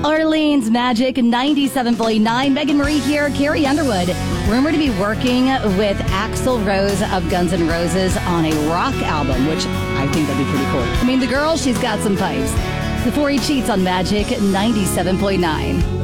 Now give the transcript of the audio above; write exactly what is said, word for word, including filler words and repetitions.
Orleans Magic ninety-seven point nine. Megan Marie here. Carrie Underwood, rumored to be working with Axl Rose of Guns N' Roses on a rock album, which I think that'd be pretty cool. I mean, the girl, she's got some pipes. The four E cheats on Magic ninety-seven point nine.